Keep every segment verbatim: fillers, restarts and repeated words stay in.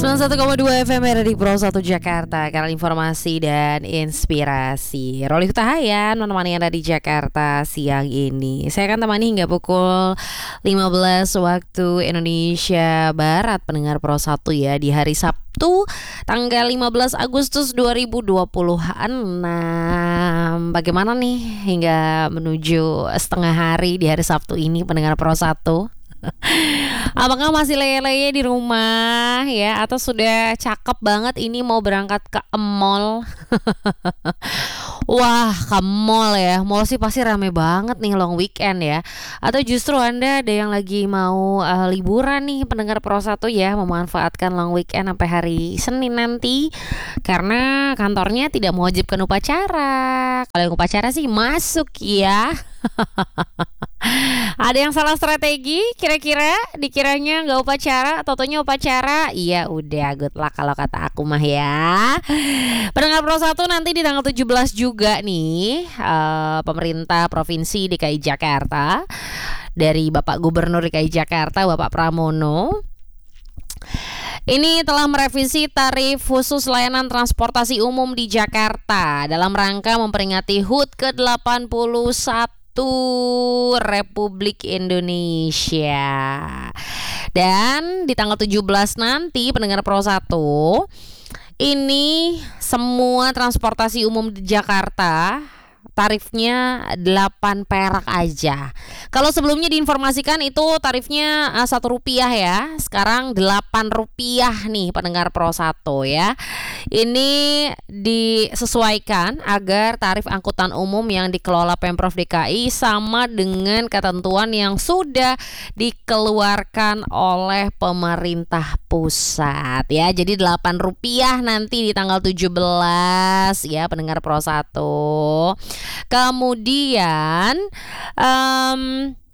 sembilan puluh satu koma dua F M R di Pro satu Jakarta, kanal informasi dan inspirasi. Roli Hutahayan menemani Anda di Jakarta siang ini. Saya akan temani hingga pukul lima belas waktu Indonesia Barat, pendengar Pro satu ya, di hari Sabtu tanggal lima belas Agustus dua ribu dua puluh enam. Bagaimana nih hingga menuju setengah hari di hari Sabtu ini, pendengar Pro satu? Apakah masih leye-leye di rumah ya, atau sudah cakep banget ini mau berangkat ke mall? Wah, ke mall ya. Mall sih pasti rame banget nih long weekend ya. Atau justru Anda ada yang lagi mau uh, liburan nih, pendengar Pro satu ya, memanfaatkan long weekend sampai hari Senin nanti karena kantornya tidak mewajibkan upacara. Kalau yang upacara sih masuk ya. Ada yang salah strategi kira-kira, dikiranya nggak upacara, totonya upacara. Iya udah, good luck kalau kata aku mah ya. Pendengar Pro satu, nanti di tanggal tujuh belas juga nih uh, pemerintah Provinsi D K I Jakarta dari Bapak Gubernur D K I Jakarta Bapak Pramono ini telah merevisi tarif khusus layanan transportasi umum di Jakarta dalam rangka memperingati H U T ke delapan puluh satu Republik Indonesia. Dan di tanggal tujuh belas nanti, pendengar Pro satu, ini semua transportasi umum di Jakarta tarifnya delapan perak aja. Kalau sebelumnya diinformasikan itu tarifnya uh, satu rupiah ya. Sekarang delapan rupiah nih, pendengar Pro satu ya. Ini disesuaikan agar tarif angkutan umum yang dikelola Pemprov D K I sama dengan ketentuan yang sudah dikeluarkan oleh pemerintah pusat ya. Jadi delapan rupiah nanti di tanggal tujuh belas ya, pendengar Pro satu. Kemudian um,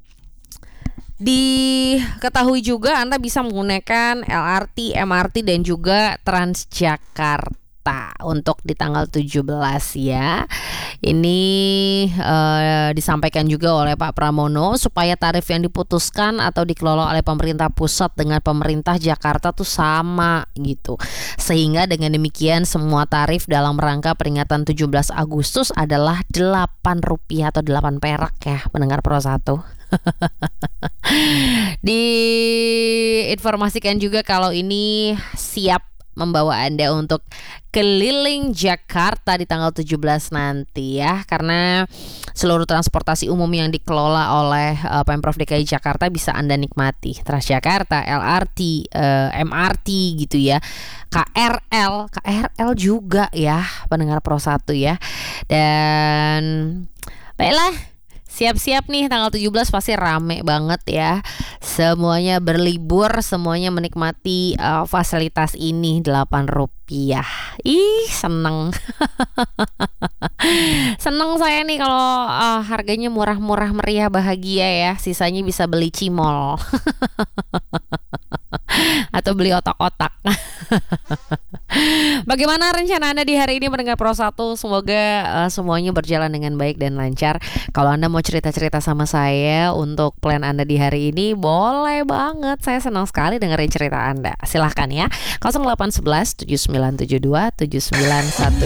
diketahui juga Anda bisa menggunakan L R T, M R T dan juga Transjakarta untuk di tanggal tujuh belas ya. Ini uh, disampaikan juga oleh Pak Pramono supaya tarif yang diputuskan atau dikelola oleh pemerintah pusat dengan pemerintah Jakarta tuh sama gitu. Sehingga dengan demikian semua tarif dalam rangka peringatan tujuh belas Agustus adalah delapan rupiah atau delapan perak ya, pendengar Pro satu. Diinformasikan juga kalau ini siap membawa Anda untuk keliling Jakarta di tanggal tujuh belas nanti ya, karena seluruh transportasi umum yang dikelola oleh uh, Pemprov D K I Jakarta bisa Anda nikmati. Transjakarta, L R T, uh, M R T gitu ya, K R L, K R L juga ya, pendengar Pro satu ya. Dan baiklah, siap-siap nih tanggal tujuh belas pasti rame banget ya. Semuanya berlibur, semuanya menikmati uh, fasilitas ini delapan rupiah. Ih, seneng. Seneng saya nih kalau uh, harganya murah-murah, meriah, bahagia ya. Sisanya bisa beli cimol. Atau beli otak-otak. Bagaimana rencana Anda di hari ini, pendengar Pro satu? Semoga uh, semuanya berjalan dengan baik dan lancar. Kalau Anda mau cerita-cerita sama saya untuk plan Anda di hari ini, boleh banget. Saya senang sekali dengerin cerita Anda. Silahkan ya, nol delapan satu satu tujuh sembilan tujuh dua tujuh sembilan satu